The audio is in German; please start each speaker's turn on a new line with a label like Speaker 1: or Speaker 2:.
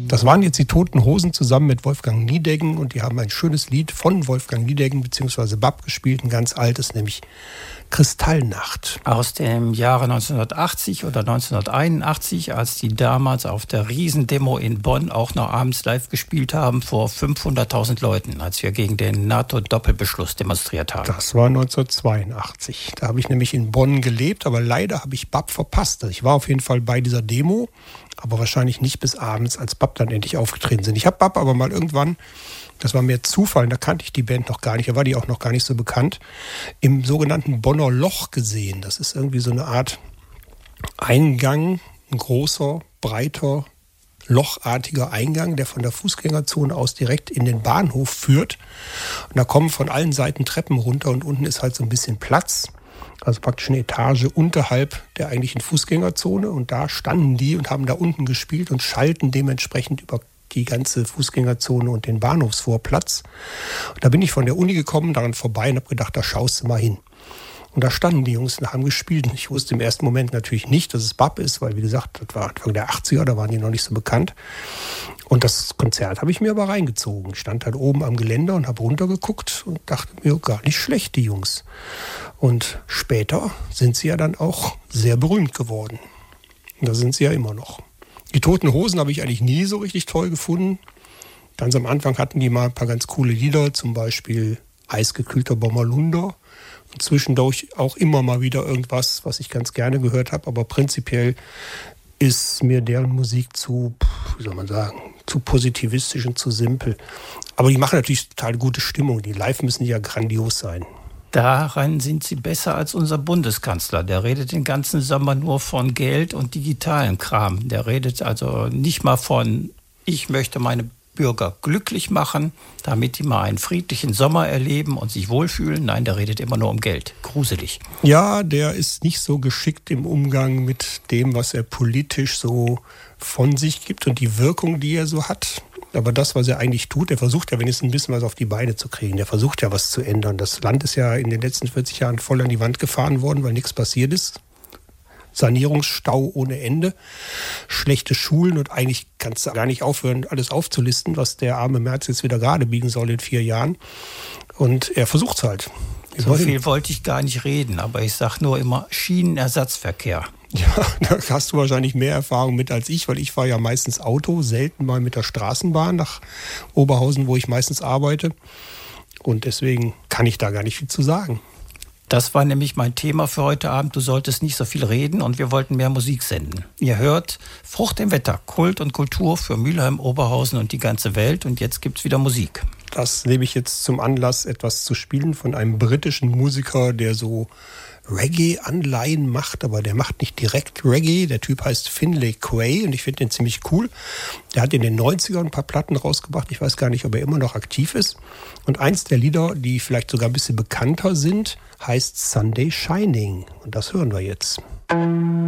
Speaker 1: Das waren jetzt die Toten Hosen zusammen mit Wolfgang Niedecken und die haben ein schönes Lied von Wolfgang Niedecken bzw. Bab gespielt, ein ganz altes, nämlich Kristallnacht.
Speaker 2: Aus dem Jahre 1980 oder 1981, als die damals auf der Riesendemo in Bonn auch noch abends live gespielt haben vor 500.000 Leuten, als wir gegen den NATO-Doppelbeschluss demonstriert haben.
Speaker 1: Das war 1982. Da habe ich nämlich in Bonn gelebt, aber leider habe ich Bab verpasst. Also ich war auf jeden Fall bei dieser Demo, aber wahrscheinlich nicht bis abends, als Bab dann endlich aufgetreten sind. Ich habe Bab aber mal irgendwann, das war mehr Zufall, da kannte ich die Band noch gar nicht, da war die auch noch gar nicht so bekannt, im sogenannten Bonner Loch gesehen. Das ist irgendwie so eine Art Eingang, ein großer, breiter, lochartiger Eingang, der von der Fußgängerzone aus direkt in den Bahnhof führt. Und da kommen von allen Seiten Treppen runter und unten ist halt so ein bisschen Platz. Also praktisch eine Etage unterhalb der eigentlichen Fußgängerzone. Und da standen die und haben da unten gespielt und schalten dementsprechend über die ganze Fußgängerzone und den Bahnhofsvorplatz. Und da bin ich von der Uni gekommen, daran vorbei und habe gedacht, da schaust du mal hin. Und da standen die Jungs und haben gespielt. Und ich wusste im ersten Moment natürlich nicht, dass es Bab ist, weil wie gesagt, das war Anfang der 80er, da waren die noch nicht so bekannt. Und das Konzert habe ich mir aber reingezogen. Ich stand halt oben am Geländer und habe runtergeguckt und dachte mir, gar nicht schlecht, die Jungs. Und später sind sie ja dann auch sehr berühmt geworden. Und da sind sie ja immer noch. Die Toten Hosen habe ich eigentlich nie so richtig toll gefunden. Ganz am Anfang hatten die mal ein paar ganz coole Lieder, zum Beispiel Eisgekühlter Bommerlunder. Und zwischendurch auch immer mal wieder irgendwas, was ich ganz gerne gehört habe. Aber prinzipiell ist mir deren Musik zu, wie soll man sagen, zu positivistisch und zu simpel. Aber die machen natürlich total gute Stimmung. Die Live müssen ja grandios sein.
Speaker 2: Daran sind sie besser als unser Bundeskanzler. Der redet den ganzen Sommer nur von Geld und digitalen Kram. Der redet also nicht mal von, ich möchte meine Bürger glücklich machen, damit die mal einen friedlichen Sommer erleben und sich wohlfühlen. Nein, der redet immer nur um Geld. Gruselig.
Speaker 1: Ja, der ist nicht so geschickt im Umgang mit dem, was er politisch so von sich gibt und die Wirkung, die er so hat. Aber das, was er eigentlich tut, er versucht ja wenigstens ein bisschen was auf die Beine zu kriegen. Der versucht ja was zu ändern. Das Land ist ja in den letzten 40 Jahren voll an die Wand gefahren worden, weil nichts passiert ist. Sanierungsstau ohne Ende, schlechte Schulen und eigentlich kannst du gar nicht aufhören, alles aufzulisten, was der arme Merz jetzt wieder gerade biegen soll in 4 Jahren. Und er versucht es halt.
Speaker 2: So viel wollte ich gar nicht reden, aber ich sage nur immer Schienenersatzverkehr.
Speaker 1: Ja, da hast du wahrscheinlich mehr Erfahrung mit als ich, weil ich fahre ja meistens Auto, selten mal mit der Straßenbahn nach Oberhausen, wo ich meistens arbeite. Und deswegen kann ich da gar nicht viel zu sagen.
Speaker 2: Das war nämlich mein Thema für heute Abend. Du solltest nicht so viel reden und wir wollten mehr Musik senden. Ihr hört Frucht im Wetter, Kult und Kultur für Mülheim, Oberhausen und die ganze Welt. Und jetzt gibt's wieder Musik.
Speaker 1: Das nehme ich jetzt zum Anlass, etwas zu spielen von einem britischen Musiker, der so Reggae-Anleihen macht, aber der macht nicht direkt Reggae. Der Typ heißt Finlay Quay und ich finde den ziemlich cool. Der hat in den 90ern ein paar Platten rausgebracht. Ich weiß gar nicht, ob er immer noch aktiv ist. Und eins der Lieder, die vielleicht sogar ein bisschen bekannter sind, heißt Sunday Shining. Und das hören wir jetzt.